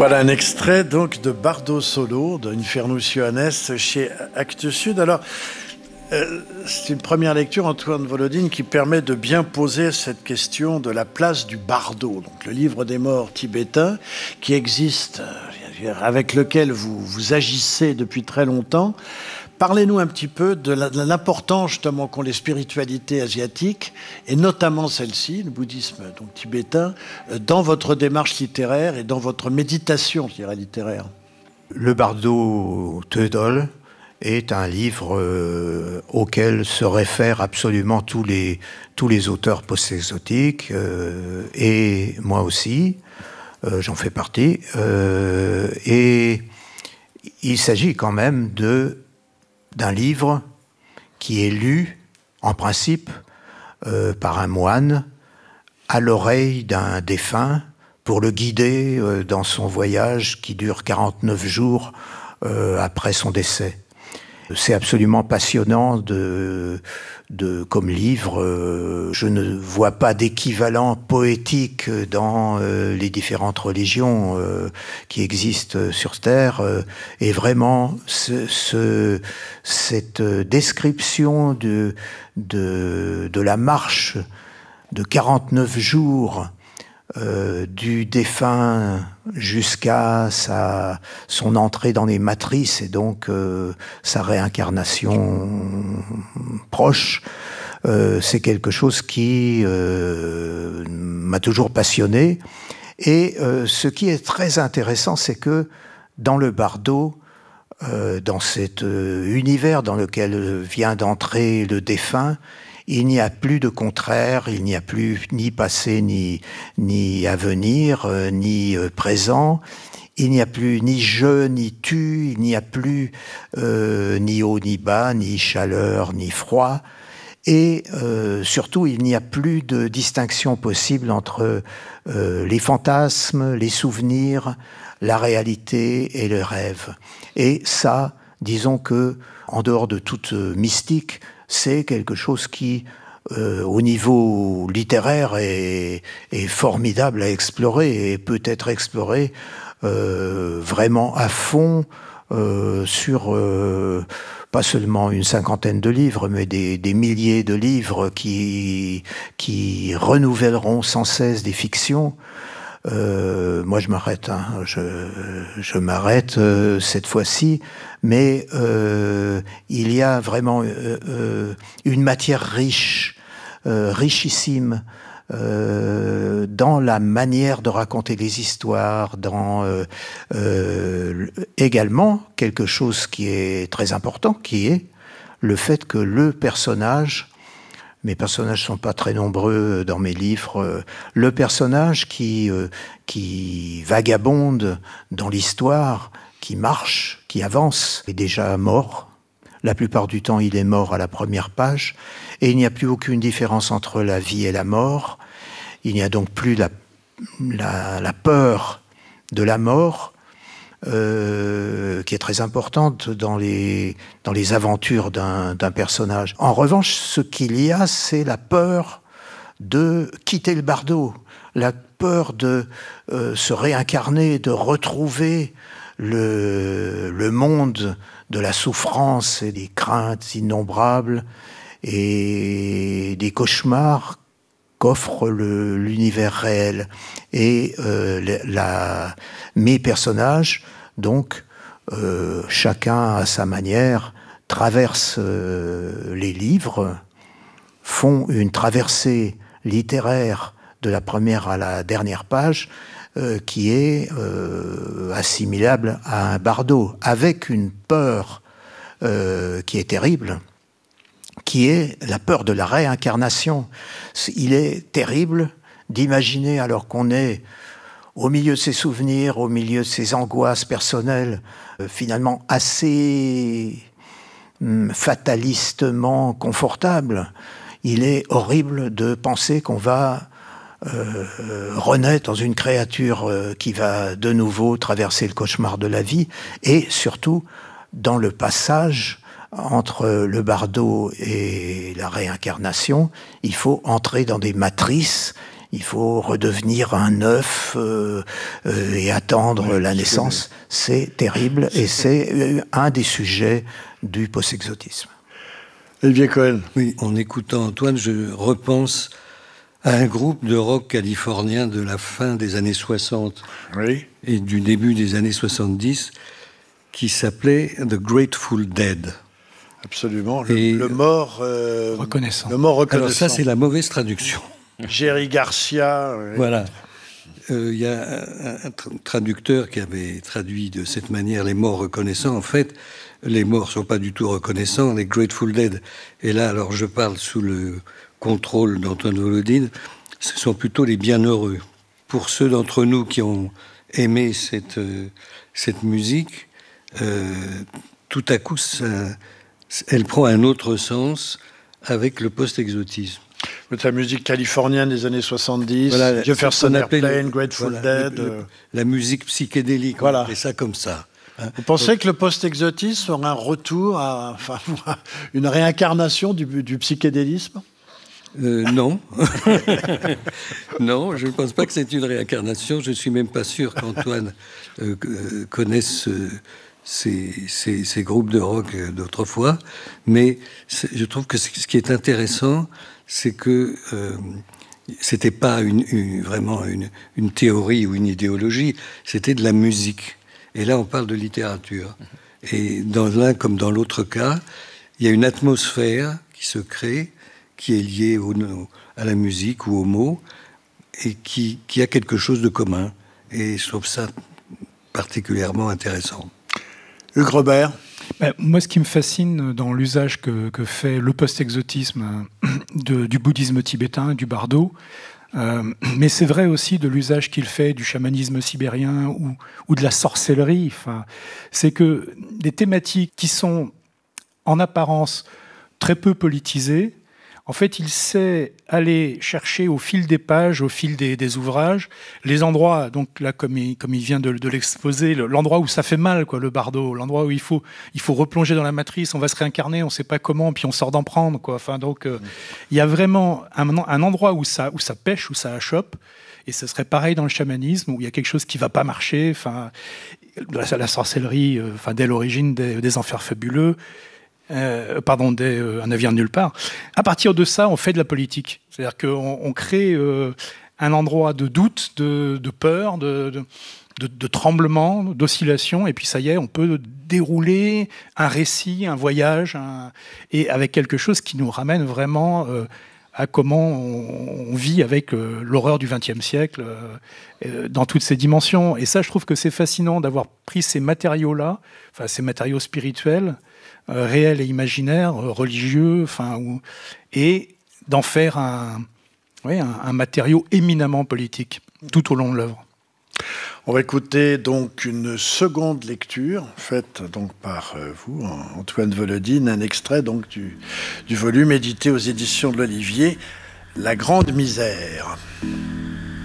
Voilà un extrait donc de Bardo Solo d'Infernus Johannes chez Actes Sud. Alors, c'est une première lecture, Antoine Volodine, qui permet de bien poser cette question de la place du bardo, donc le livre des morts tibétain, qui existe, avec lequel vous agissez depuis très longtemps. Parlez-nous un petit peu de l'importance justement qu'ont les spiritualités asiatiques, et notamment celle-ci, le bouddhisme donc tibétain, dans votre démarche littéraire et dans votre méditation, je dirais, littéraire. Le Bardo Tödol est un livre auquel se réfèrent absolument tous les auteurs post-exotiques, et moi aussi, j'en fais partie. Et il s'agit quand même d'un livre qui est lu, en principe, par un moine, à l'oreille d'un défunt, pour le guider dans son voyage qui dure 49 jours après son décès. C'est absolument passionnant comme livre. Je ne vois pas d'équivalent poétique dans les différentes religions qui existent sur Terre. Et vraiment, cette description de la marche de 49 jours du défunt jusqu'à son entrée dans les matrices et donc sa réincarnation proche, c'est quelque chose qui m'a toujours passionné. Et ce qui est très intéressant, c'est que dans le bardo, dans cet univers dans lequel vient d'entrer le défunt, il n'y a plus de contraire, il n'y a plus ni passé, ni avenir, ni présent. Il n'y a plus ni je, ni tu, il n'y a plus ni haut, ni bas, ni chaleur, ni froid. Et surtout, il n'y a plus de distinction possible entre les fantasmes, les souvenirs, la réalité et le rêve. Et ça, disons que, en dehors de toute mystique, c'est quelque chose qui, au niveau littéraire, est formidable à explorer et peut être exploré vraiment à fond sur pas seulement une cinquantaine de livres, mais des milliers de livres qui renouvelleront sans cesse des fictions. Moi, je m'arrête, je m'arrête cette fois-ci, mais il y a vraiment une matière riche, richissime, dans la manière de raconter les histoires, dans également quelque chose qui est très important, qui est le fait que mes personnages sont pas très nombreux dans mes livres. Le personnage qui vagabonde dans l'histoire, qui marche, qui avance, est déjà mort. La plupart du temps, il est mort à la première page. Et il n'y a plus aucune différence entre la vie et la mort. Il n'y a donc plus la peur de la mort, qui est très importante dans les aventures d'un personnage. En revanche, ce qu'il y a, c'est la peur de quitter le bardo, la peur de se réincarner, de retrouver le monde de la souffrance et des craintes innombrables et des cauchemars qu'offre l'univers réel. Et mes personnages, donc, chacun à sa manière, traversent les livres, font une traversée littéraire de la première à la dernière page, qui est assimilable à un bardo, avec une peur qui est terrible, qui est la peur de la réincarnation. Il est terrible d'imaginer, alors qu'on est au milieu de ses souvenirs, au milieu de ses angoisses personnelles, finalement assez fatalistement confortable, il est horrible de penser qu'on va renaître dans une créature qui va de nouveau traverser le cauchemar de la vie, et surtout dans le passage entre le bardo et la réincarnation, il faut entrer dans des matrices, il faut redevenir un œuf et attendre la naissance. C'est terrible et c'est un des sujets du post-exotisme. Olivier Cohen. Oui, en écoutant Antoine, je repense à un groupe de rock californien de la fin des années 60 et du début des années 70 qui s'appelait The Grateful Dead. Absolument, le mort reconnaissant. Le mort reconnaissant. Alors ça, c'est la mauvaise traduction. Jerry Garcia. Voilà. Il y a un traducteur qui avait traduit de cette manière les morts reconnaissants. En fait, les morts ne sont pas du tout reconnaissants, les Grateful Dead. Et là, alors je parle sous le contrôle d'Antoine Volodine, ce sont plutôt les bienheureux. Pour ceux d'entre nous qui ont aimé cette musique, tout à coup, elle prend un autre sens avec le post-exotisme. La musique californienne des années 70, voilà, Jefferson Airplane, Grateful Dead. La musique psychédélique, voilà. On appelait ça comme ça. Vous pensez que le post-exotisme aura un retour, une réincarnation du psychédélisme ? Non. Non, je ne pense pas que c'est une réincarnation. Je ne suis même pas sûr qu'Antoine connaisse ces groupes de rock d'autrefois. Mais je trouve que ce qui est intéressant, c'est que c'était pas vraiment une théorie ou une idéologie, c'était de la musique. Et là, on parle de littérature. Et dans l'un comme dans l'autre cas, il y a une atmosphère qui se crée, qui est liée à la musique ou aux mots, et qui a quelque chose de commun. Et je trouve ça particulièrement intéressant. Hugues Robert. Moi, ce qui me fascine dans l'usage que fait le post-exotisme du bouddhisme tibétain, du bardo, mais c'est vrai aussi de l'usage qu'il fait du chamanisme sibérien ou de la sorcellerie. C'est que des thématiques qui sont en apparence très peu politisées, en fait, il sait aller chercher au fil des pages, au fil des ouvrages, les endroits, donc là, comme il vient de l'exposer, l'endroit où ça fait mal, quoi, le bardo, l'endroit où il faut replonger dans la matrice, on va se réincarner, on ne sait pas comment, puis on sort d'en prendre, quoi. Donc, il y a vraiment un endroit où ça pêche, où ça achoppe, et ce serait pareil dans le chamanisme, où il y a quelque chose qui ne va pas marcher, la sorcellerie, dès l'origine des enfers fabuleux, un avenir de nulle part. À partir de ça, on fait de la politique. C'est-à-dire qu'on crée un endroit de doute, de peur, de tremblement, d'oscillation, et puis ça y est, on peut dérouler un récit, un voyage, et avec quelque chose qui nous ramène vraiment à comment on vit avec l'horreur du XXe siècle dans toutes ses dimensions. Et ça, je trouve que c'est fascinant d'avoir pris ces matériaux-là, ces matériaux spirituels, réels et imaginaires, religieux, et d'en faire un matériau éminemment politique tout au long de l'œuvre. On va écouter donc une seconde lecture faite donc par vous, Antoine Volodine, un extrait donc du volume édité aux éditions de l'Olivier, La Grande Misère.